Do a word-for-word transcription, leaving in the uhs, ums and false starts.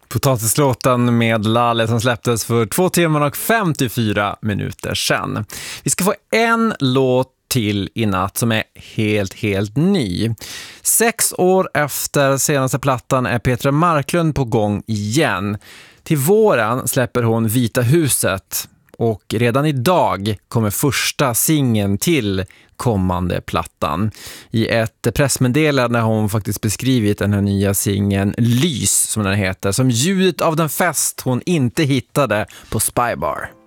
Potatislåten med Laleh som släpptes för två timmar och femtiofyra minuter sedan. Vi ska få en låt till i natt som är helt, helt ny. Sex år efter senaste plattan är Petra Marklund på gång igen. Till våren släpper hon Vita huset och redan idag kommer första singeln till kommande plattan. I ett pressmeddelande har hon faktiskt beskrivit den här nya singeln Lys, som den heter, som ljudet av den fest hon inte hittade på Spybar.